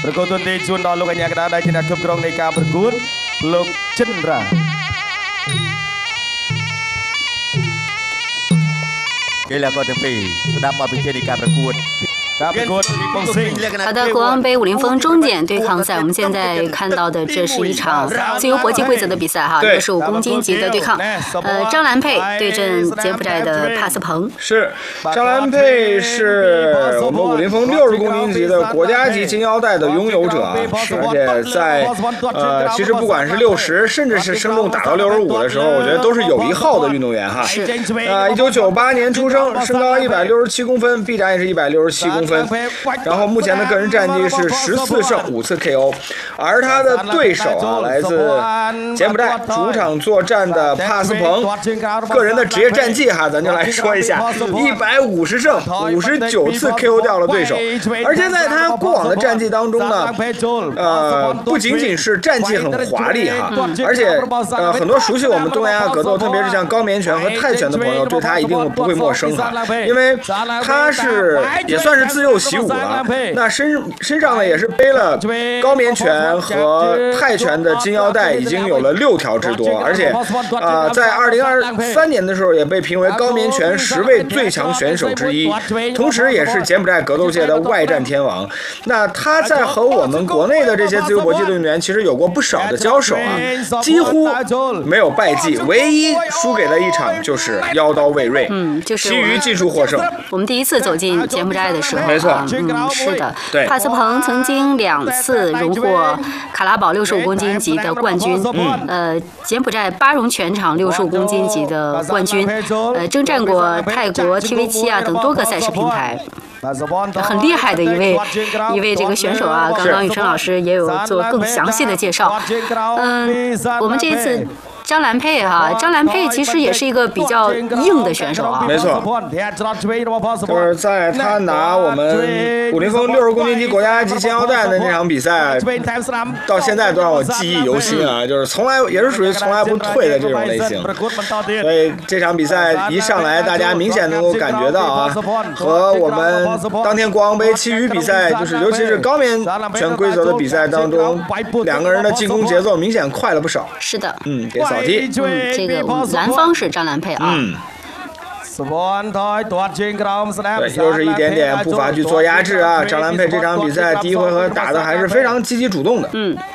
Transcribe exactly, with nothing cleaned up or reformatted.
ប្រកួតទីជូនដល់លោកកញ្ញាកណ្ដាលដែលជាអ្នកគ្រប់គ្រងនៃការប្រកួតលោកចិនរ៉ាកីឡាករទាំងពីរស្ដាប់បទបញ្ជានៃការប្រកួត好的，国王杯武林风中检对抗赛，我们现在看到的这是一场自由搏击规则的比赛哈，六十五公斤级的对抗。呃，张兰佩对阵柬埔寨的帕斯彭。 是，张兰佩是我们武林风六十公斤级的国家级金腰带的拥有者啊，而且在呃，其实不管是六十，甚至是升重打到六十五的时候，我觉得都是有一号的运动员哈。 是。 呃，一九九八年出生，身高一百六十七公分，臂展也是一百六十七公分。然后目前的个人战绩是十四胜五次 K O， 而他的对手啊来自柬埔寨主场作战的帕斯彭，个人的职业战绩哈，咱就来说一下，一百五十胜五十九次 K O 掉了对手，而且在他过往的战绩当中呢，呃，不仅仅是战绩很华丽哈，而且呃很多熟悉我们东南亚格斗，特别是像高棉拳和泰拳的朋友，对他一定不会陌生哈，因为他是也算是自幼习武了，那身身上呢也是背了高棉拳和泰拳的金腰带，已经有了六条之多，而且啊、呃，在二零二三年的时候也被评为高棉拳十位最强选手之一，同时也是柬埔寨格斗界的外战天王。那他在和我们国内的这些自由搏击运动员其实有过不少的交手啊，几乎没有败绩，唯一输给的一场就是腰刀魏睿， 嗯，就是其余尽数获胜。 我们第一次走进柬埔寨的时候， 没错， 嗯，是的， 对， 帕斯彭曾经两次荣获卡拉宝六十五公斤级的冠军，嗯，呃，柬埔寨巴戎拳场六十五公斤级的冠军，呃，征战过泰国 T V 七啊等多个赛事平台。很厉害的一位一位这个选手啊，刚刚雨辰老师也有做更详细的介绍。嗯，我们这一次。张兰佩哈、啊，张兰佩其实也是一个比较硬的选手啊。 没错，就是在他拿我们武林风六十公斤级国家级金腰带的那场比赛，到现在都让我记忆犹新啊！就是从来也是属于从来不退的这种类型。所以这场比赛一上来，大家明显能够感觉到啊，和我们当天国王杯其余比赛，就是尤其是高棉拳规则的比赛当中，两个人的进攻节奏明显快了不少。 是的， 嗯，别扫。嗯， 这个蓝方是张兰佩啊。 嗯。对，又是一点点步伐去做压制啊！张兰佩这场比赛第一回合打的还是非常积极主动的。 嗯。